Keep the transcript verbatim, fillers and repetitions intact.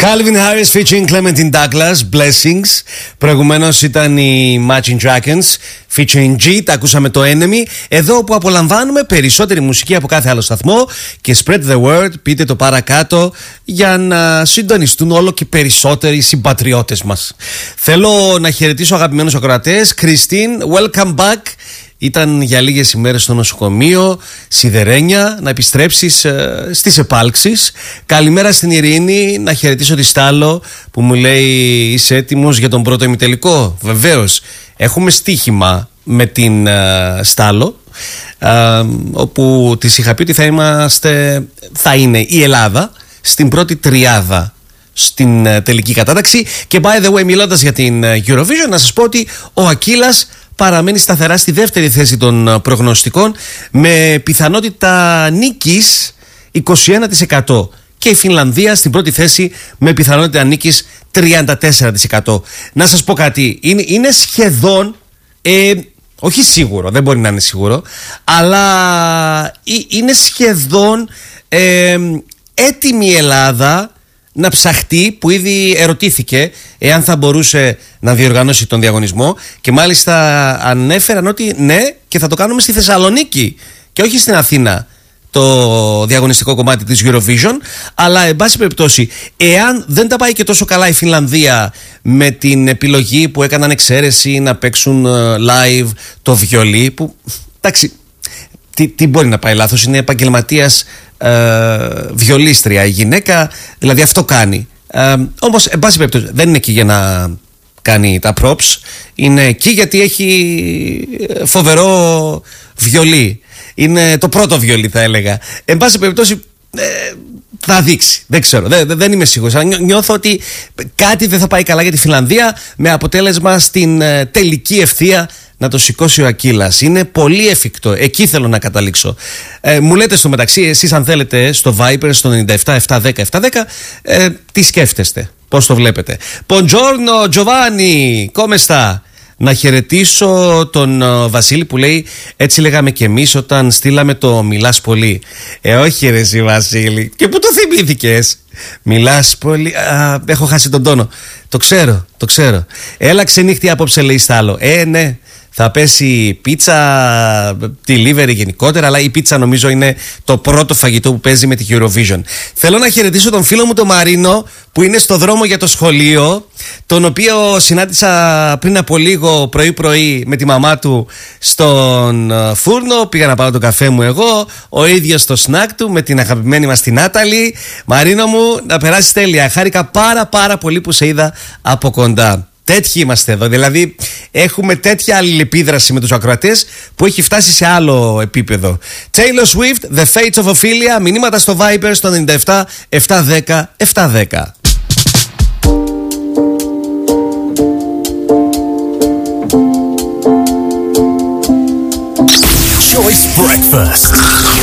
Calvin Harris featuring Clementine Douglas, Blessings. Προηγουμένως ήταν οι Imagine Dragons featuring G, τα ακούσαμε το Enemy. Εδώ που απολαμβάνουμε περισσότερη μουσική από κάθε άλλο σταθμό. Και spread the word, πείτε το παρακάτω, για να συντονιστούν όλο και περισσότεροι συμπατριώτες μας. Θέλω να χαιρετήσω αγαπημένους ακροατές. Κριστίν, welcome back. Ήταν για λίγες ημέρες στο νοσοκομείο, σιδερένια, να επιστρέψεις ε, στις επάλξεις. Καλημέρα στην Ειρήνη, να χαιρετήσω τη Στάλο που μου λέει είσαι έτοιμος για τον πρώτο ημιτελικό. Βεβαίως, έχουμε στοίχημα με την ε, Στάλο, ε, όπου της είχα πει ότι θα είμαστε, θα είναι η Ελλάδα στην πρώτη τριάδα στην ε, τελική κατάταξη. Και by the way, μιλώντας για την ε, Eurovision, να σας πω ότι ο Ακύλας παραμένει σταθερά στη δεύτερη θέση των προγνωστικών με πιθανότητα νίκης είκοσι ένα τοις εκατό και η Φινλανδία στην πρώτη θέση με πιθανότητα νίκης τριάντα τέσσερα τοις εκατό. Να σας πω κάτι, είναι, είναι σχεδόν, ε, όχι σίγουρο, δεν μπορεί να είναι σίγουρο, αλλά είναι σχεδόν ε, έτοιμη η Ελλάδα να ψαχτεί, που ήδη ερωτήθηκε εάν θα μπορούσε να διοργανώσει τον διαγωνισμό και μάλιστα ανέφεραν ότι ναι, και θα το κάνουμε στη Θεσσαλονίκη και όχι στην Αθήνα το διαγωνιστικό κομμάτι της Eurovision. Αλλά εν πάση περιπτώσει, εάν δεν τα πάει και τόσο καλά η Φινλανδία με την επιλογή που έκαναν εξαίρεση να παίξουν live το βιολί, που εντάξει, τι, τι μπορεί να πάει λάθος, είναι επαγγελματίας ε, βιολίστρια η γυναίκα, δηλαδή αυτό κάνει. Ε, όμως εν πάση περιπτώσει δεν είναι εκεί για να κάνει τα props, είναι εκεί γιατί έχει φοβερό βιολί, είναι το πρώτο βιολί θα έλεγα. Εν πάση περιπτώσει ε, θα δείξει, δεν ξέρω, δεν, δεν είμαι σίγουρος. Νιώθω ότι κάτι δεν θα πάει καλά για τη Φιλανδία, με αποτέλεσμα στην ε, τελική ευθεία να το σηκώσει ο Ακύλας. Είναι πολύ εφικτό. Εκεί θέλω να καταλήξω. Ε, μου λέτε στο μεταξύ, εσείς αν θέλετε, στο Viber, στο ενενήντα επτά επτακόσια δέκα επτακόσια δέκα, ε, τι σκέφτεστε, πώς το βλέπετε. Buongiorno Giovanni, come sta? Να χαιρετήσω τον uh, Βασίλη που λέει έτσι λέγαμε κι εμείς όταν στείλαμε το μιλάς πολύ. Ε, όχι ρε εσύ Βασίλη. Και πού το θυμήθηκες? Μιλάς πολύ. Α, έχω χάσει τον τόνο. Το ξέρω, το ξέρω. Έλα ξενύχτη απόψε, λέει Στάλο. Ε, ναι. Θα πέσει πίτσα, delivery γενικότερα, αλλά η πίτσα νομίζω είναι το πρώτο φαγητό που παίζει με τη Eurovision. Θέλω να χαιρετήσω τον φίλο μου τον Μαρίνο που είναι στο δρόμο για το σχολείο, τον οποίο συνάντησα πριν από λίγο πρωί πρωί με τη μαμά του στον φούρνο. Πήγα να πάρω τον καφέ μου εγώ, ο ίδιος στο σνακ του με την αγαπημένη μας την Νάταλη. Μαρίνο μου, να περάσεις τέλεια. Χάρηκα πάρα πάρα πολύ που σε είδα από κοντά. Τέτοιοι είμαστε εδώ, δηλαδή έχουμε τέτοια αλληλεπίδραση με τους ακροατές που έχει φτάσει σε άλλο επίπεδο. Taylor Swift, The Fates of Ophelia, μηνύματα στο Viber στο ενενήντα επτά επτακόσια δέκα επτακόσια δέκα. Choice Breakfast.